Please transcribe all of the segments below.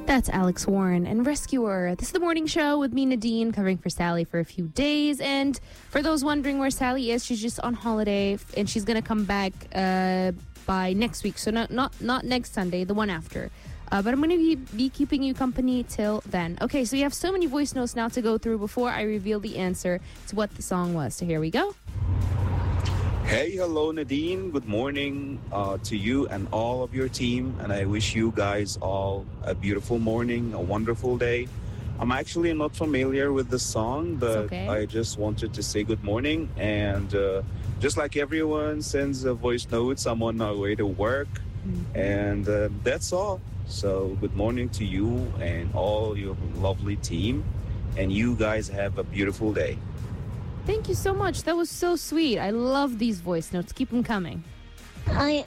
That's Alex Warren and Rescuer. This is the morning show with me, Nadine, covering for Sally for a few days. And for those wondering where Sally is, she's just on holiday and she's going to come back by next week. So not next Sunday, the one after. But I'm going to be keeping you company till then. Okay, so you have so many voice notes now to go through before I reveal the answer to what the song was. So here we go. Hey, hello Nadine. Good morning to you and all of your team. And I wish you guys all a beautiful morning, a wonderful day. I'm actually not familiar with the song, but okay. I just wanted to say good morning. And just like everyone sends voice notes, I'm on my way to work. Mm-hmm. And that's all. So good morning to you and all your lovely team. And you guys have a beautiful day. Thank you so much. That was so sweet. I love these voice notes. Keep them coming. Hi,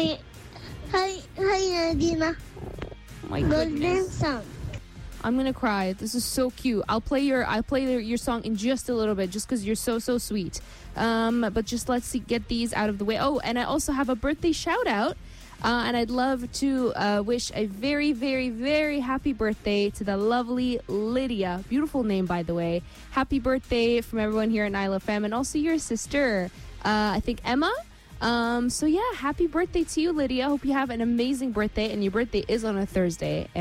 Nadina. My Golden goodness. song. I'm gonna cry. This is so cute. I'll play your song in just a little bit, just because you're so sweet. But just let's get these out of the way. Oh, and I also have a birthday shout out. And I'd love to wish a very, very, very happy birthday to the lovely Lydia. Beautiful name, by the way. Happy birthday from everyone here at Nyla Fam, and also your sister, I think Emma. So yeah, happy birthday to you, Lydia. Hope you have an amazing birthday, and your birthday is on a Thursday.